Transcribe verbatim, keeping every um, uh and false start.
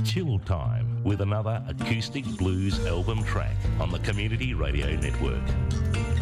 chill time with another acoustic blues album track on the Community Radio Network.